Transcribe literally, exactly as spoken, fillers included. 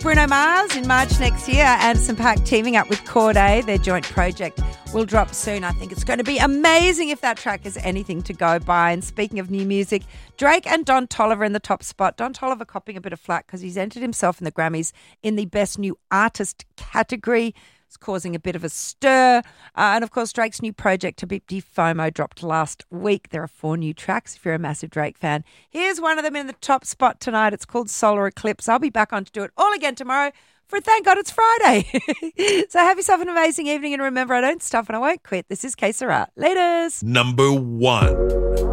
Bruno Mars in March next year. Anderson .Paak teaming up with Cordae. Their joint project will drop soon. I think it's going to be amazing if that track is anything to go by. And speaking of new music, Drake and Don Toliver in the top spot. Don Toliver copping a bit of flack because he's entered himself in the Grammys in the Best New Artist category. It's causing a bit of a stir. Uh, and, of course, Drake's new project, Habibti FOMO, dropped last week. There are four new tracks if you're a massive Drake fan. Here's one of them in the top spot tonight. It's called Solar Eclipse. I'll be back on to do it all again tomorrow for Thank God It's Friday. So have yourself an amazing evening. And remember, I don't stop and I won't quit. This is Que Sera. Laters. Number one.